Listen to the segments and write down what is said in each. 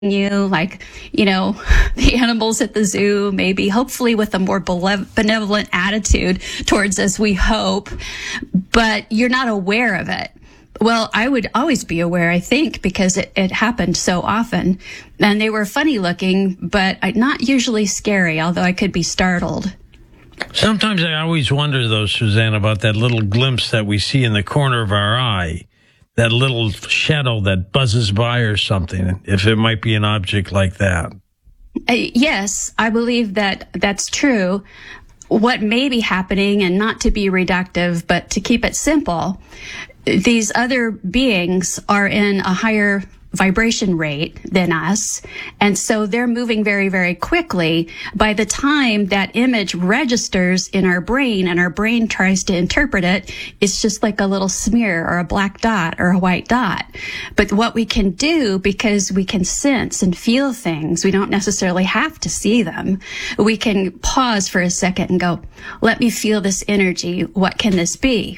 you, like, the animals at the zoo, maybe, hopefully with a more benevolent attitude towards us, we hope, but you're not aware of it. Well, I would always be aware, I think, because it happened so often. And they were funny looking, but not usually scary, although I could be startled. Sometimes I always wonder, though, Suzanne, about that little glimpse that we see in the corner of our eye, that little shadow that buzzes by or something, if it might be an object like that. Yes, I believe that that's true. What may be happening, and not to be reductive, but to keep it simple, these other beings are in a higher vibration rate than us, and so they're moving very, very quickly. By the time that image registers in our brain and our brain tries to interpret it, it's just like a little smear or a black dot or a white dot. But what we can do, because we can sense and feel things, we don't necessarily have to see them. We can pause for a second and go, let me feel this energy. What can this be?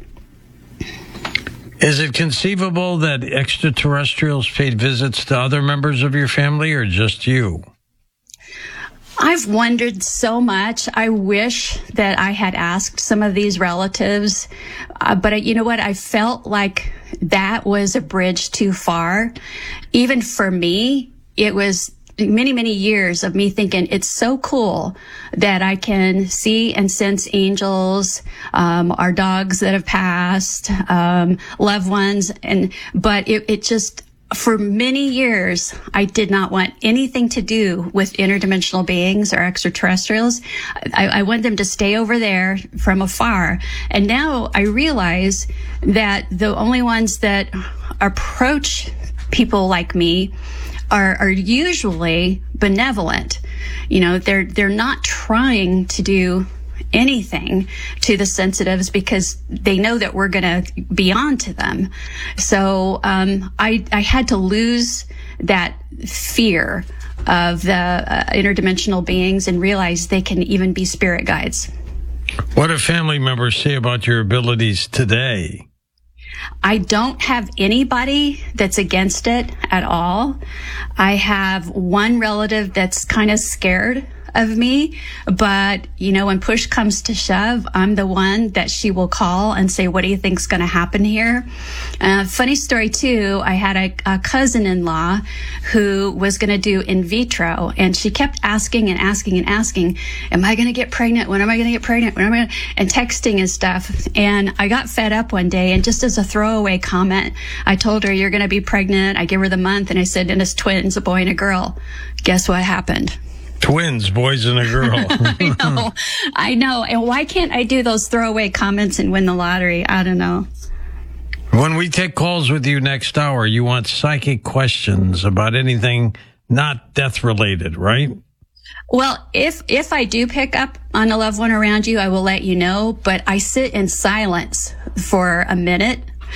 Is it conceivable that extraterrestrials paid visits to other members of your family or just you? I've wondered so much. I wish that I had asked some of these relatives, but you know what? I felt like that was a bridge too far. Even for me, it was many, many years of me thinking it's so cool that I can see and sense angels, our dogs that have passed, loved ones. But it just, for many years, I did not want anything to do with interdimensional beings or extraterrestrials. I want them to stay over there from afar. And now I realize that the only ones that approach people like me are usually benevolent. They're not trying to do anything to the sensitives because they know that we're going to be on to them. So I had to lose that fear of the interdimensional beings and realize they can even be spirit guides. What do family members say about your abilities today? I don't have anybody that's against it at all. I have one relative that's kind of scared of me, but when push comes to shove, I'm the one that she will call and say, what do you think's going to happen here? Funny story too, I had a cousin-in-law who was going to do in vitro, and she kept asking and asking and asking, am I going to get pregnant? When am I going to get pregnant? When am I going to? And texting and stuff. And I got fed up one day, and just as a throwaway comment, I told her, you're going to be pregnant. I give her the month, and I said, and it's twins, a boy and a girl. Guess what happened? Twins, boys and a girl. I know. And why can't I do those throwaway comments and win the lottery? I don't know. When we take calls with you next hour, you want psychic questions about anything not death-related, right? Well, if I do pick up on a loved one around you, I will let you know, but I sit in silence for a minute.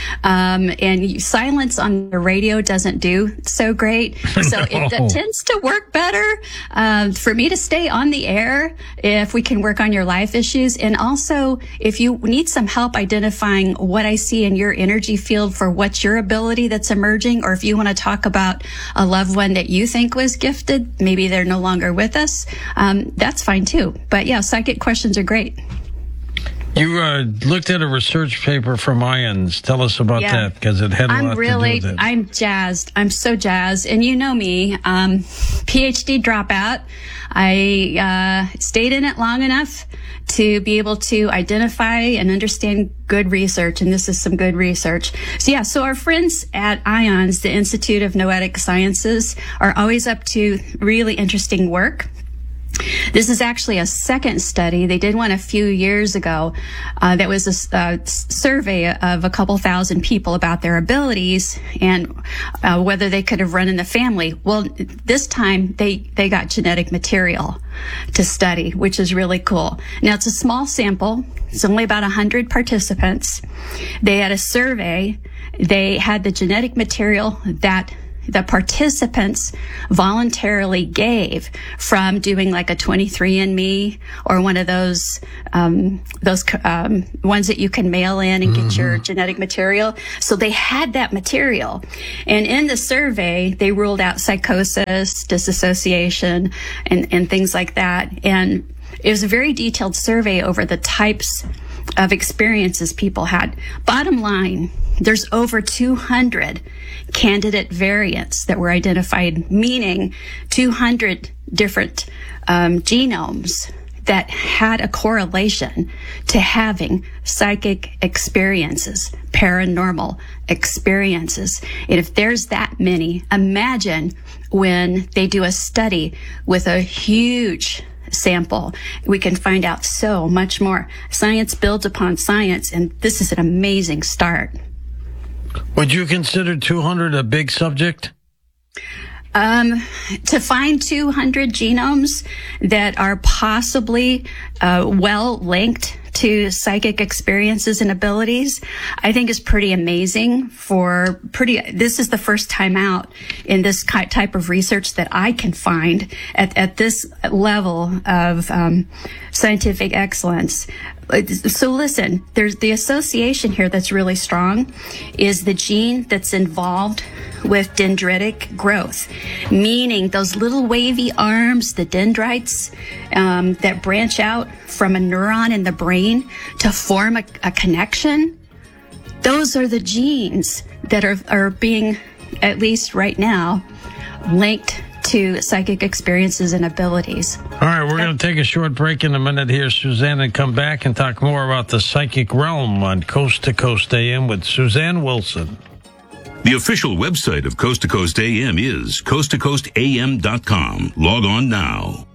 And silence on the radio doesn't do so great. So No. It tends to work better for me to stay on the air if we can work on your life issues. And also, if you need some help identifying what I see in your energy field for what's your ability that's emerging, or if you want to talk about a loved one that you think was gifted, maybe they're no longer with us, that's fine too. But yeah, psychic questions are great. You looked at a research paper from Mayans. Tell us about that, because it had a lot to do with it. I'm jazzed. I'm so jazzed. And you know me, PhD dropout. I stayed in it long enough to be able to identify and understand good research, and this is some good research. So our friends at IONS, the Institute of Noetic Sciences, are always up to really interesting work. This is actually a second study. They did one a few years ago that was a survey of a couple thousand people about their abilities and whether they could have run in the family. Well, this time they got genetic material to study, which is really cool. Now, it's a small sample. It's only about 100 participants. They had a survey. They had the genetic material that the participants voluntarily gave from doing like a 23andMe or one of those ones that you can mail in and get your genetic material. So they had that material. And in the survey, they ruled out psychosis, disassociation, and things like that. And it was a very detailed survey over the types of experiences people had. Bottom line, there's over 200 candidate variants that were identified, meaning 200 different genomes that had a correlation to having psychic experiences, paranormal experiences. And if there's that many, imagine when they do a study with a huge sample, we can find out so much more. Science builds upon science, and this is an amazing start. Would you consider 200 a big subject? To find 200 genomes that are possibly well linked to psychic experiences and abilities, I think is pretty amazing. This is the first time out in this type of research that I can find at this level of scientific excellence. So listen, there's the association here that's really strong is the gene that's involved with dendritic growth, meaning those little wavy arms, the dendrites that branch out from a neuron in the brain to form a connection. Those are the genes that are being, at least right now, linked to psychic experiences and abilities. All right, we're going to take a short break in a minute here, Suzanne, and come back and talk more about the psychic realm on Coast to Coast AM with Suzanne Wilson. The official website of Coast to Coast AM is coasttocoastam.com. Log on now.